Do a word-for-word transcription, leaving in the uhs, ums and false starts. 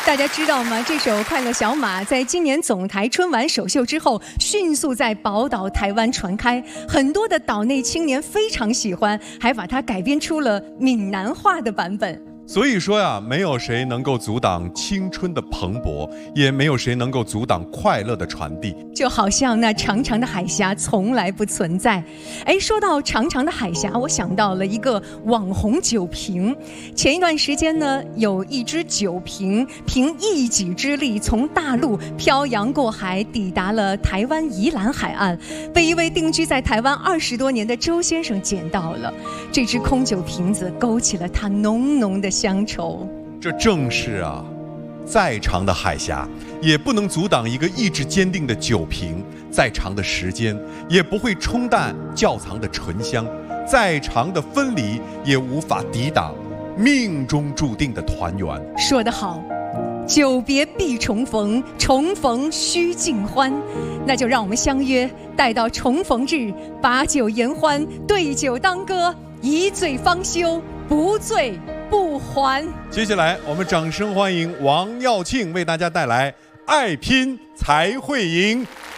大家知道吗？这首《快乐小马》在今年总台春晚首秀之后，迅速在宝岛台湾传开，很多的岛内青年非常喜欢，还把它改编出了闽南话的版本。 所以说呀，没有谁能够阻挡青春的蓬勃，也没有谁能够阻挡快乐的传递。 就好像那长长的海峡从来不存在。哎，说到长长的海峡，我想到了一个网红酒瓶。前一段时间呢，有一只酒瓶凭一己之力从大陆漂洋过海，抵达了台湾宜兰海岸，被一位定居在台湾二十多年的周先生捡到了。这只空酒瓶子勾起了他浓浓的 乡愁， 这正是啊，再长的海峡也不能阻挡一个意志坚定的酒瓶；再长的时间也不会冲淡窖藏的醇香；再长的分离也无法抵挡命中注定的团圆。 说得好，久别必重逢，重逢须尽欢。那就让我们相约，待到重逢日，把酒言欢，对酒当歌，一醉方休，不醉 不还。 接下来，我们掌声欢迎王耀庆为大家带来《爱拼才会赢》。